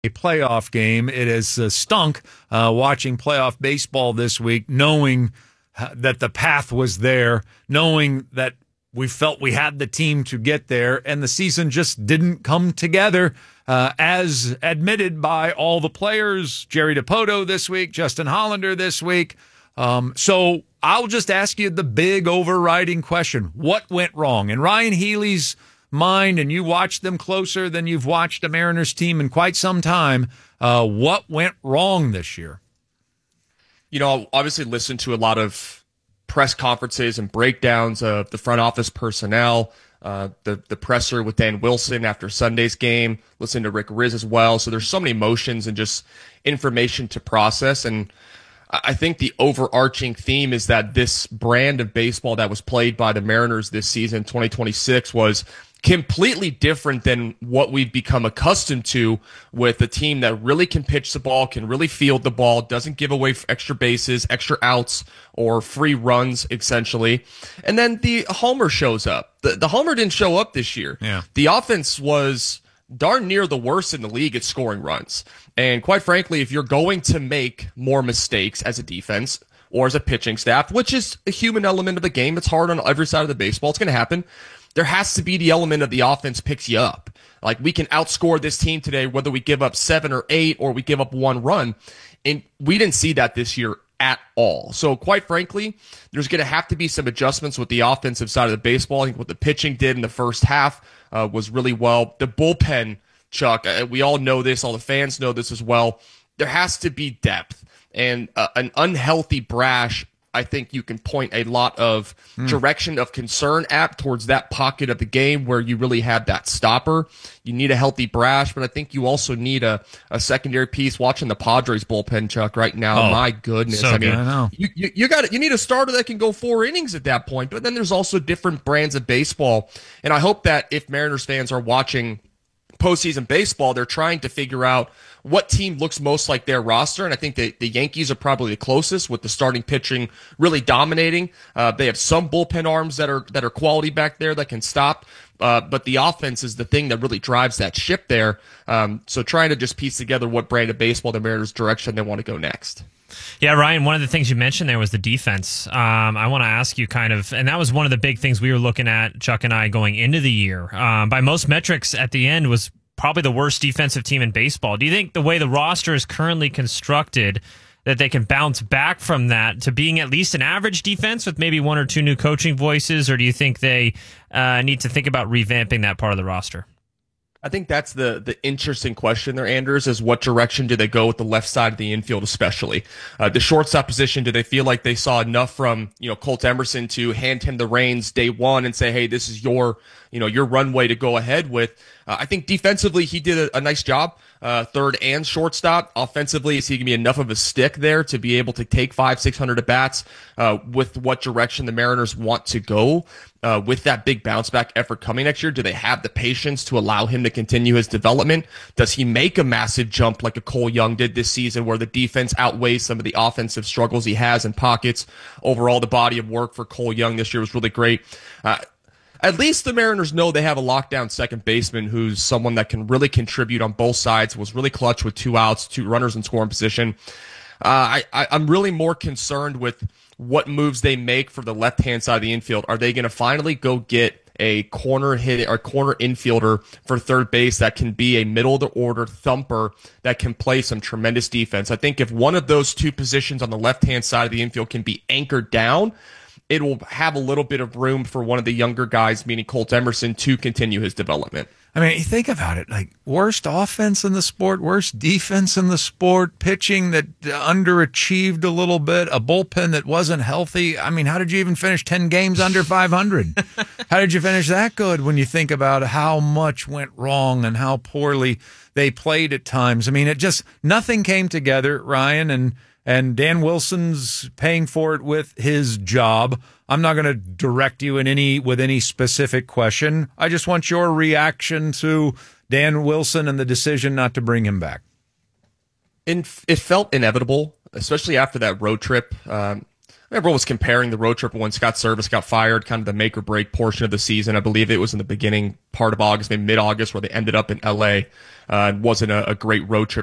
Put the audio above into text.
a playoff game. It has stunk watching playoff baseball this week, knowing that the path was there, knowing that we felt we had the team to get there, and the season just didn't come together, as admitted by all the players. Jerry Dipoto this week, Justin Hollander this week. So I'll just ask you the big overriding question. What went wrong? In Ryan Healy's mind, and you watched them closer than you've watched a Mariners team in quite some time, what went wrong this year? You know, I obviously listened to a lot of press conferences and breakdowns of the front office personnel, the presser with Dan Wilson after Sunday's game, listening to Rick Riz as well. So there's so many emotions and just information to process. And I think the overarching theme is that this brand of baseball that was played by the Mariners this season, 2026, was completely different than what we've become accustomed to with a team that really can pitch the ball, can really field the ball, doesn't give away extra bases, extra outs, or free runs, essentially. And then the homer shows up. The homer didn't show up this year. Yeah. The offense was darn near the worst in the league at scoring runs. And quite frankly, if you're going to make more mistakes as a defense or as a pitching staff, which is a human element of the game, it's hard on every side of the baseball, it's going to happen. There has to be the element of the offense picks you up. Like, we can outscore this team today, whether we give up 7 or 8 or we give up 1 run. And we didn't see that this year at all. So quite frankly, there's going to have to be some adjustments with the offensive side of the baseball. I think what the pitching did in the first half was really well. The bullpen, Chuck, we all know this, all the fans know this as well. There has to be depth, and an unhealthy Brash, I think you can point a lot of direction of concern at towards that pocket of the game where you really have that stopper. You need a healthy Brash, but I think you also need a secondary piece. Watching the Padres bullpen, Chuck, right now, my goodness. So I know. You need a starter that can go 4 innings at that point, but then there's also different brands of baseball. And I hope that if Mariners fans are watching postseason baseball, they're trying to figure out what team looks most like their roster, and I think the Yankees are probably the closest, with the starting pitching really dominating. They have some bullpen arms that are quality back there that can stop, but the offense is the thing that really drives that ship there. So trying to just piece together what brand of baseball the Mariners' direction they want to go next. Yeah, Ryan, one of the things you mentioned there was the defense. I want to ask you and that was one of the big things we were looking at, Chuck and I, going into the year. By most metrics at the end was probably the worst defensive team in baseball. Do you think the way the roster is currently constructed that they can bounce back from that to being at least an average defense with maybe 1 or 2 new coaching voices, or do you think they need to think about revamping that part of the roster? I think that's the interesting question there, Anders, is what direction do they go with the left side of the infield, especially the shortstop position? Do they feel like they saw enough from Colt Emerson to hand him the reins day one and say, hey, this is your runway to go ahead with? I think defensively he did a nice job, third and shortstop. Offensively, is he going to be enough of a stick there to be able to take 500-600 at bats with what direction the Mariners want to go with that big bounce back effort coming next year? Do they have the patience to allow him to continue his development? Does he make a massive jump like a Cole Young did this season, where the defense outweighs some of the offensive struggles he has in pockets? Overall, the body of work for Cole Young this year was really great. At least the Mariners know they have a lockdown second baseman who's someone that can really contribute on both sides, was really clutch with 2 outs, 2 runners in scoring position. I'm really more concerned with what moves they make for the left-hand side of the infield. Are they going to finally go get a corner hit or corner infielder for third base that can be a middle-of-the-order thumper that can play some tremendous defense? I think if one of those 2 positions on the left-hand side of the infield can be anchored down, it will have a little bit of room for one of the younger guys, meaning Colt Emerson, to continue his development. I mean, you think about it, like, worst offense in the sport, worst defense in the sport, pitching that underachieved a little bit, a bullpen that wasn't healthy. I mean, how did you even finish 10 games under 500? How did you finish that good when you think about how much went wrong and how poorly they played at times? I mean, nothing came together, Ryan, and Dan Wilson's paying for it with his job. I'm not going to direct you with any specific question. I just want your reaction to Dan Wilson and the decision not to bring him back. It felt inevitable, especially after that road trip. everyone was comparing the road trip when Scott Service got fired, kind of the make or break portion of the season. I believe it was in the beginning part of August, maybe mid-August, where they ended up in LA. It wasn't a great road trip